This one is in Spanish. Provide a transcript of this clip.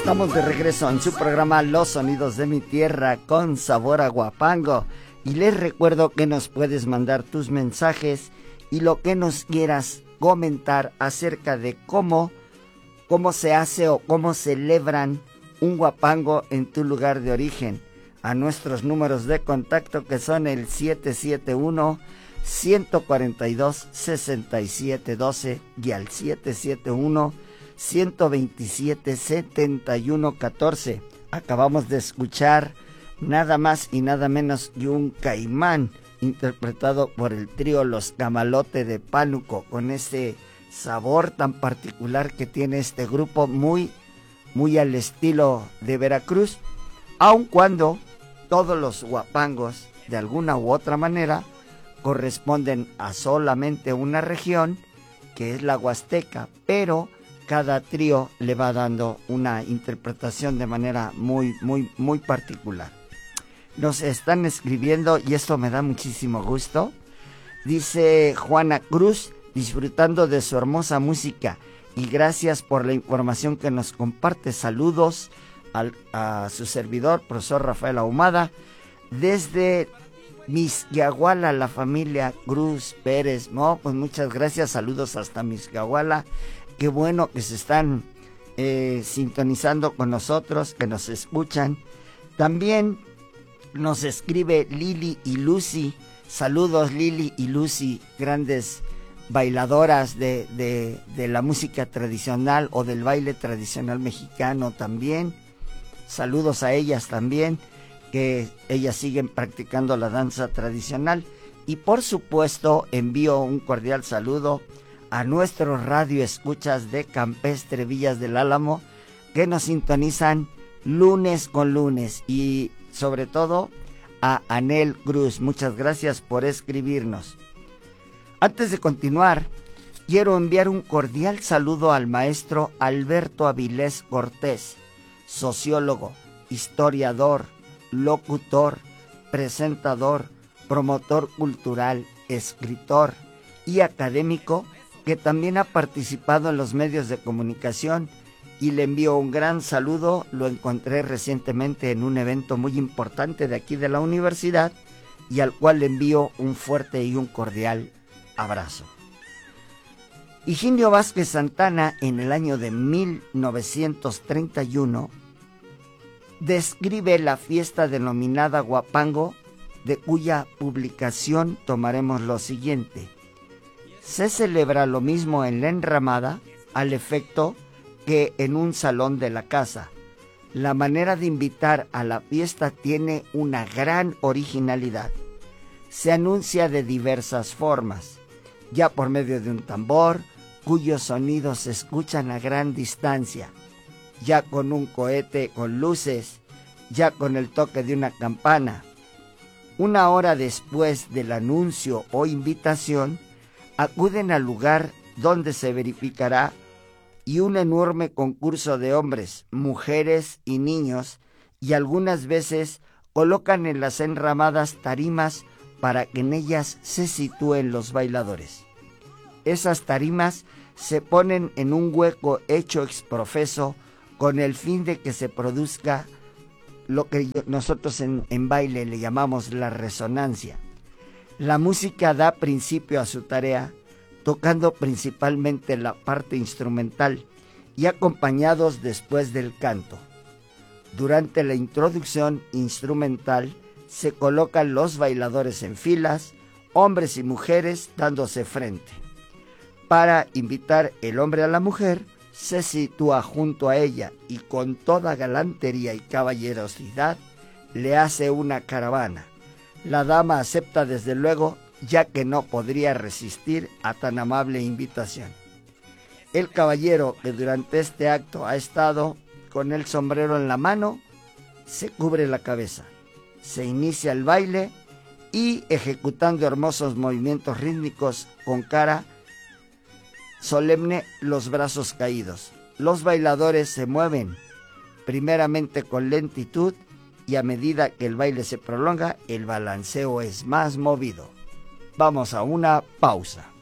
Estamos de regreso en su programa Los Sonidos de mi Tierra con sabor a guapango. Y les recuerdo que nos puedes mandar tus mensajes y lo que nos quieras comentar acerca de cómo se hace o cómo celebran un guapango en tu lugar de origen. A nuestros números de contacto que son el 771-142-6712 y al 771-127-7114. Acabamos de escuchar nada más y nada menos que un caimán interpretado por el trío Los Camalote de Pánuco, con ese sabor tan particular que tiene este grupo, muy al estilo de Veracruz, aun cuando todos los guapangos de alguna u otra manera corresponden a solamente una región, que es la Huasteca, pero cada trío le va dando una interpretación de manera muy particular. Nos están escribiendo y esto me da muchísimo gusto. Dice Juana Cruz, disfrutando de su hermosa música y gracias por la información que nos comparte. Saludos a su servidor, profesor Rafael Ahumada, desde Mixquiahuala, la familia Cruz Pérez. No, pues muchas gracias, saludos hasta Mixquiahuala. Qué bueno que se están sintonizando con nosotros, que nos escuchan. También nos escribe Lili y Lucy. Saludos Lili y Lucy, grandes bailadoras de la música tradicional o del baile tradicional mexicano también. Saludos a ellas también, que ellas siguen practicando la danza tradicional. Y por supuesto envío un cordial saludo a nuestros radioescuchas de Campestre Villas del Álamo, que nos sintonizan lunes con lunes, y sobre todo a Anel Cruz. Muchas gracias por escribirnos. Antes de continuar, quiero enviar un cordial saludo al maestro Alberto Avilés Cortés, sociólogo, historiador, locutor, presentador, promotor cultural, escritor y académico, que también ha participado en los medios de comunicación, y le envío un gran saludo. Lo encontré recientemente en un evento muy importante de aquí de la universidad y al cual le envío un fuerte y un cordial abrazo. Higinio Vázquez Santana, en el año de 1931, describe la fiesta denominada Guapango, de cuya publicación tomaremos lo siguiente. Se celebra lo mismo en la enramada, al efecto que en un salón de la casa. La manera de invitar a la fiesta tiene una gran originalidad. Se anuncia de diversas formas, ya por medio de un tambor, cuyos sonidos se escuchan a gran distancia, ya con un cohete con luces, ya con el toque de una campana. Una hora después del anuncio o invitación, acuden al lugar donde se verificará y un enorme concurso de hombres, mujeres y niños, y algunas veces colocan en las enramadas tarimas para que en ellas se sitúen los bailadores. Esas tarimas se ponen en un hueco hecho exprofeso con el fin de que se produzca lo que nosotros en baile le llamamos la resonancia. La música da principio a su tarea, tocando principalmente la parte instrumental y acompañados después del canto. Durante la introducción instrumental se colocan los bailadores en filas, hombres y mujeres dándose frente. Para invitar el hombre a la mujer, se sitúa junto a ella y con toda galantería y caballerosidad le hace una caravana. La dama acepta desde luego, ya que no podría resistir a tan amable invitación. El caballero, que durante este acto ha estado con el sombrero en la mano, se cubre la cabeza. Se inicia el baile y, ejecutando hermosos movimientos rítmicos con cara solemne, los brazos caídos, los bailadores se mueven primeramente con lentitud, y a medida que el baile se prolonga, el balanceo es más movido. Vamos a una pausa.